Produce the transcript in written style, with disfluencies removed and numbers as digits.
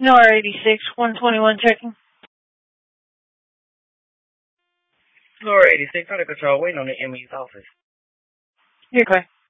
NOR 86, 121 checking. NOR 86, under control, waiting on the ME's office. Okay.